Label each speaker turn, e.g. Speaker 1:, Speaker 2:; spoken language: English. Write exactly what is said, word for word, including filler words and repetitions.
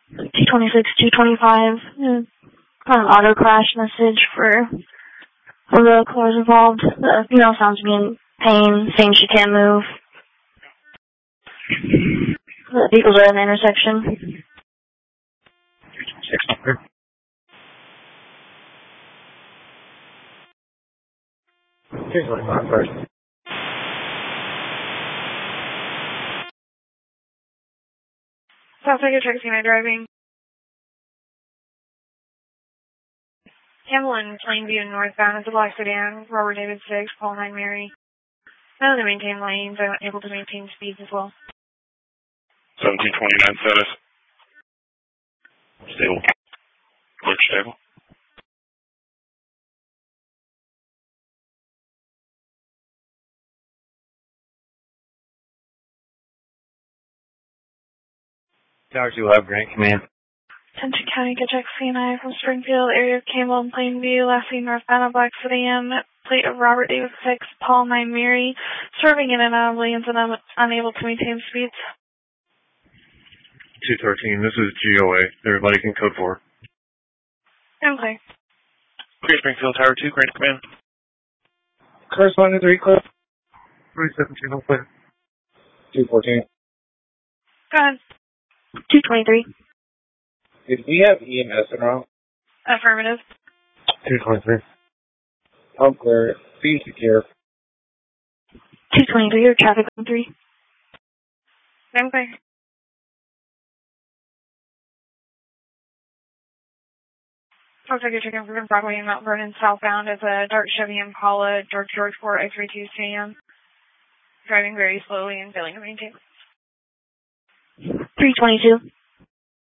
Speaker 1: two twenty-six, two twenty-five. Kind of auto crash message for for the cars involved. The female sounds to be in pain, saying she can't move. The vehicles are in the intersection.
Speaker 2: Six number. two twenty-five first.
Speaker 3: South Lake Truck Cena driving. Campbell and Plainview northbound is a black sedan, Robert David six, Paul nine Mary. None of them maintain lanes, are able to maintain speeds as well.
Speaker 4: seventeen twenty-nine status. Stable. Looks stable.
Speaker 2: Tower two Lab Grant Command.
Speaker 3: Attention County, Good Jack C N I from Springfield, area of Campbell and Plainview, last seen northbound of Black Sedan, plate of Robert David six, Paul nine Mary, swerving in and out of lanes and un unable to maintain speeds.
Speaker 4: two thirteen, this is G O A. Everybody can code four.
Speaker 3: Okay.
Speaker 4: Clear Springfield, Tower two, Grant Command.
Speaker 2: Corresponding three Cliff.
Speaker 4: three seventeen, no clear.
Speaker 2: two fourteen.
Speaker 3: Go ahead.
Speaker 1: two twenty-three.
Speaker 2: Did we have E M S in route?
Speaker 3: Affirmative.
Speaker 4: two twenty-three.
Speaker 2: Pump clear. Be secure.
Speaker 1: two twenty-three, or traffic on three.
Speaker 3: Okay. Looks like you're checking for Broadway and Mount Vernon southbound as a dark Chevy Impala, George George four X three two Sam. Driving very slowly and failing to maintain.
Speaker 1: three twenty-two.